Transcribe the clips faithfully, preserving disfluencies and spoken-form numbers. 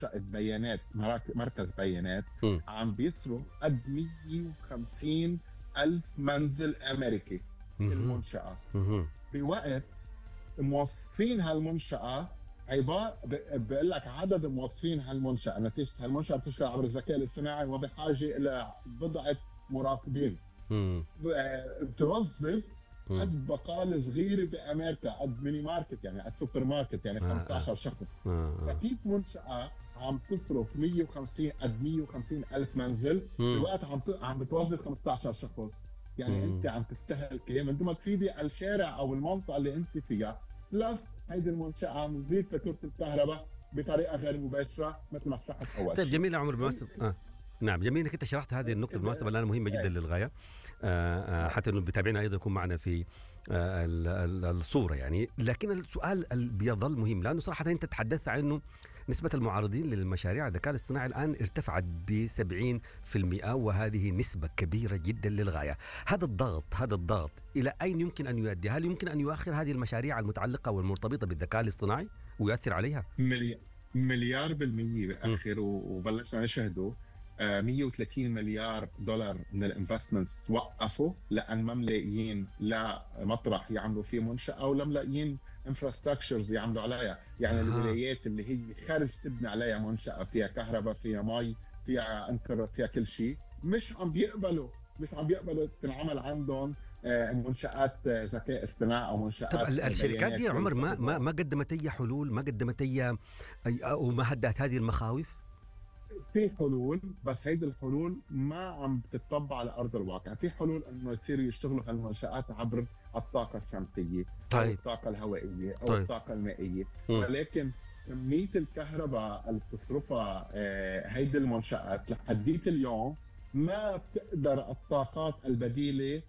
بيانات مركز بيانات م. عم بيصرف قد مية وخمسين ألف منزل أمريكي المنشأة، بوقت موظفين هالمنشأة عبارة بقول لك عدد موظفين هالمنشأة نتيجة هالمنشأة بتشتغل عبر الذكاء الاصطناعي وبحاجة إلى بضعة مراقبين. بتوظف قد بقالة صغيرة بأمريكا، قد ميني ماركت يعني قد سوبر ماركت يعني خمسة عشر شخص. فكيف منشأة عم تصرف مية وخمسين قد مية وخمسين ألف منزل بوقت عم عم بتوظف خمسة عشر شخص؟ يعني مم. انت عم تستهلك من دون ما تفيدي الشارع او المنطقه اللي انت فيها. بلس هيدي المنشاه عم تزيد فاتوره الكهرباء بطريقه غير مباشره مثل ما شرحت اول طيب جميل يا عمر بالمناسبه آه. نعم جميل انك انت شرحت هذه النقطه بالمناسبه لانها مهمه جدا للغايه، آه حتى انه بتابعنا ايضا يكون معنا في آه الصوره يعني. لكن السؤال اللي بيظل مهم لانه صراحه انت تحدثت عن انه نسبة المعارضين للمشاريع الذكاء الاصطناعي الآن ارتفعت ب سبعين بالمئة وهذه نسبة كبيرة جدا للغاية. هذا الضغط هذا الضغط إلى أين يمكن أن يؤدي؟ هل يمكن أن يؤخر هذه المشاريع المتعلقة والمرتبطة بالذكاء الاصطناعي ويؤثر عليها؟ مليار بالمية بأخر، وبلشنا نشهده مية وثلاثين مليار دولار من الانفستمنتس توقفوا لأن ما ملاقيين لا مطرح يعملوا فيه منشأة أو لا ملاقيين انفراستراكشرز يعملوا عليها. يعني آه. الولايات اللي هي خارج تبني عليها منشأة فيها كهرباء فيها مي فيها انكر فيها كل شيء مش عم بيقبلوا مش عم بيقبلوا تنعمل عندهم منشآت ذكاء اصطناعي او منشآت. طب الشركات دي عمر ما ما ما قدمت اي حلول، ما قدمت اي او ما هدأت هذه المخاوف؟ في حلول بس هيدي الحلول ما عم بتطبق على ارض الواقع. في حلول انه يصيروا يشتغلوا هالمنشآت عبر الطاقه الشمسيه طيب. او الطاقه الهوائيه او طيب. الطاقه المائيه، ولكن كميه الكهرباء اللي بتصرفها هيدي المنشآت لحديت اليوم ما بتقدر الطاقات البديله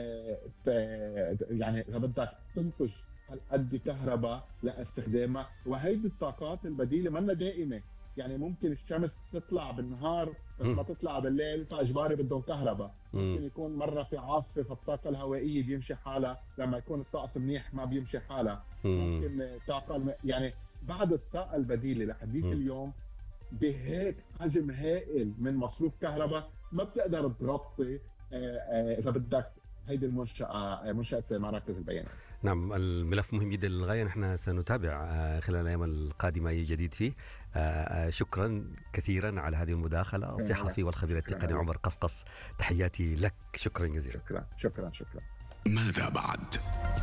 يعني اذا بدك تنتج هالقد كهرباء لاستخدامها. وهيدي الطاقات البديله منا دائمه، يعني ممكن الشمس تطلع بالنهار بس ما تطلع بالليل فاجباري بدهم كهرباء. ممكن يكون مره في عاصفه فالطاقه الهوائيه بيمشي حالها، لما يكون الطقس منيح ما بيمشي حالها. ممكن طاقه الم... يعني بعد الطاقه البديله لحديت اليوم بهيك حجم هائل من مصروف كهرباء ما بتقدر تغطي اذا بدك هيدي المنشأة منشأة مراكز البيانات. نعم الملف مهم جدا للغاية، نحن سنتابع خلال الأيام القادمة أي جديد فيه. شكرا كثيرا على هذه المداخلة الصحفي والخبير التقني عمر قصقص، تحياتي لك، شكرا جزيلا. شكرا شكرا شكرا. ماذا بعد؟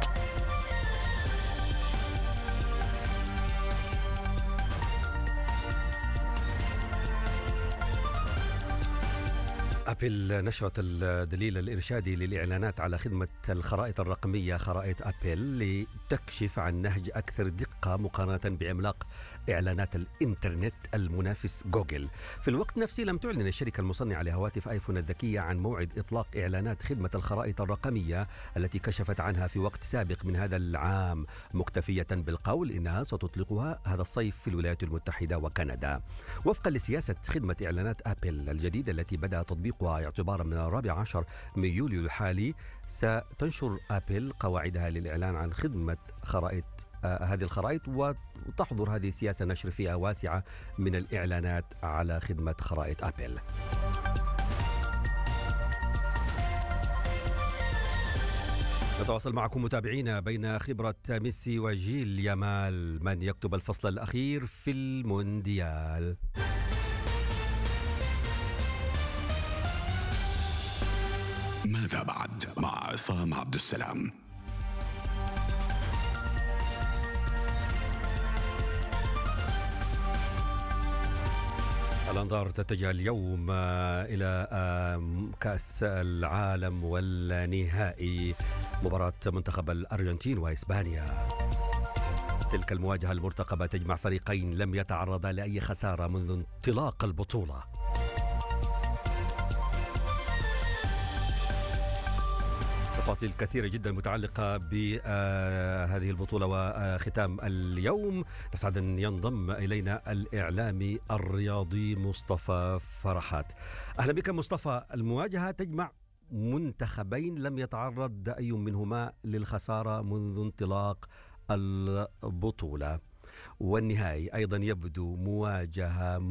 أبل نشرت الدليل الإرشادي للإعلانات على خدمة الخرائط الرقمية خرائط أبل لتكشف عن نهج أكثر دقة مقارنة بعملاق إعلانات الإنترنت المنافس جوجل. في الوقت نفسه لم تعلن الشركة المصنعة لهواتف آيفون الذكية عن موعد إطلاق إعلانات خدمة الخرائط الرقمية التي كشفت عنها في وقت سابق من هذا العام، مكتفية بالقول إنها ستطلقها هذا الصيف في الولايات المتحدة وكندا. وفقا لسياسة خدمة إعلانات أبل الجديدة التي بدأ تطبيقها اعتبارا من الرابع عشر من يوليو الحالي، ستنشر أبل قواعدها للإعلان عن خدمة خرائط آه هذه الخرائط، وتحضر هذه السياسة نشر فئة واسعة من الإعلانات على خدمة خرائط أبل. نتواصل معكم متابعينا بين خبرة ميسي وجيل يامال، من يكتب الفصل الأخير في المونديال. ماذا بعد مع عصام عبد السلام. الأنظار تتجه اليوم إلى كأس العالم والنهائي، مباراة منتخب الأرجنتين وإسبانيا. تلك المواجهة المرتقبة تجمع فريقين لم يتعرضا لأي خسارة منذ انطلاق البطولة. تفاصيل كثيرة جدا متعلقة بهذه البطولة وختام اليوم. نسعد أن ينضم إلينا الإعلامي الرياضي مصطفى فرحات. أهلا بك مصطفى. المواجهة تجمع منتخبين لم يتعرض أي منهما للخسارة منذ انطلاق البطولة، والنهائي أيضا يبدو مواجهة